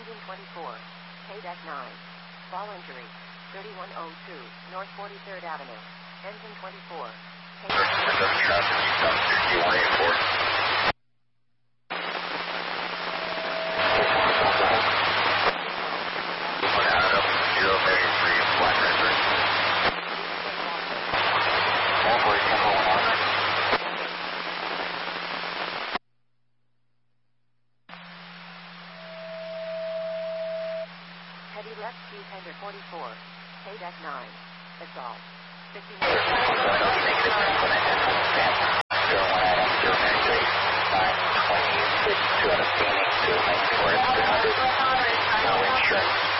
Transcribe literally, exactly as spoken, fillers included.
Engine twenty-four. K-Deck nine. Fall injury. thirty-one oh two, North forty-third Avenue. Engine twenty-four. Heavy left Q tender forty-four. K-Deck nine. Assault. fifty-nine. Two out of Phoenix, two ninety-four, three hundred. No insurance.